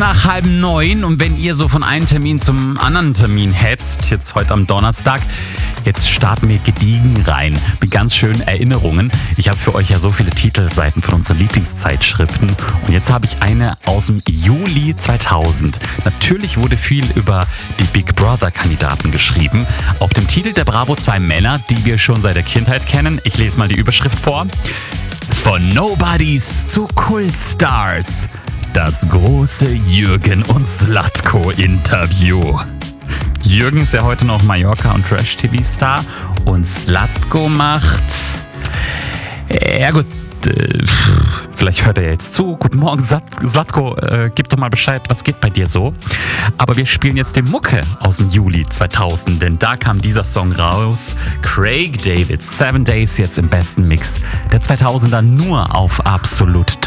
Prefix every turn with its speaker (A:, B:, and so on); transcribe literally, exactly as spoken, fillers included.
A: nach halb neun und wenn ihr so von einem Termin zum anderen Termin hetzt, jetzt heute am Donnerstag, jetzt starten wir gediegen rein mit ganz schönen Erinnerungen. Ich habe für euch ja so viele Titelseiten von unseren Lieblingszeitschriften und jetzt habe ich eine aus dem Juli zweitausend. Natürlich wurde viel über die Big Brother-Kandidaten geschrieben. Auf dem Titel der Bravo zwei Männer, die wir schon seit der Kindheit kennen. Ich lese mal die Überschrift vor. Von Nobodies zu Kultstars. Das große Jürgen und Zlatko-Interview. Jürgen ist ja heute noch Mallorca- und Trash-T V-Star und Zlatko macht... Ja gut, äh, vielleicht hört er jetzt zu. Guten Morgen, Zlatko, äh, gib doch mal Bescheid, was geht bei dir so? Aber wir spielen jetzt den Mucke aus dem Juli zweitausend, denn da kam dieser Song raus. Craig David, Seven Days, jetzt im besten Mix der zweitausender nur auf Absolut